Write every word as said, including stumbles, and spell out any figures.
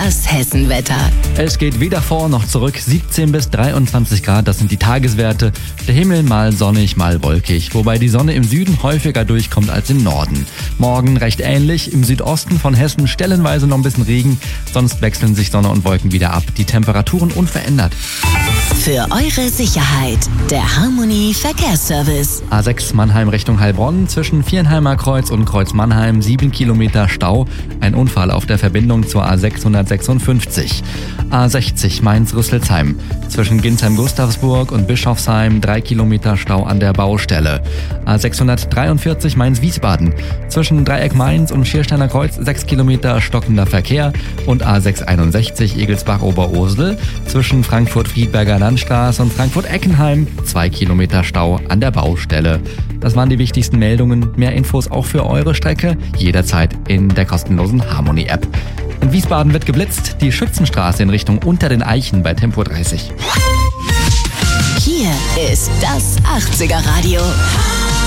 Das Hessenwetter. Es geht weder vor noch zurück. siebzehn bis dreiundzwanzig Grad, das sind die Tageswerte. Der Himmel mal sonnig, mal wolkig, wobei die Sonne im Süden häufiger durchkommt als im Norden. Morgen recht ähnlich, im Südosten von Hessen stellenweise noch ein bisschen Regen, sonst wechseln sich Sonne und Wolken wieder ab. Die Temperaturen unverändert. Für eure Sicherheit, der Harmony Verkehrsservice. A sechs Mannheim Richtung Heilbronn, zwischen Viernheimer Kreuz und Kreuz Mannheim, sieben Kilometer Stau. Ein Unfall auf der Verbindung zur A sechshundertsechsundfünfzig. A sechzig Mainz-Rüsselsheim, zwischen Ginsheim-Gustavsburg und Bischofsheim, drei Kilometer Stau an der Baustelle. A sechshundertdreiundvierzig Mainz-Wiesbaden, zwischen Dreieck Mainz und Schiersteiner Kreuz, sechs Kilometer stockender Verkehr. Und A sechshunderteinundsechzig Egelsbach-Oberursel, zwischen Frankfurt-Friedberger Landstraße und Frankfurt-Eckenheim, zwei Kilometer Stau an der Baustelle. Das waren die wichtigsten Meldungen. Mehr Infos auch für eure Strecke jederzeit in der kostenlosen Harmony-App. In Wiesbaden wird geblitzt, die Schützenstraße in Richtung Unter den Eichen bei Tempo dreißig. Hier ist das achtziger Radio.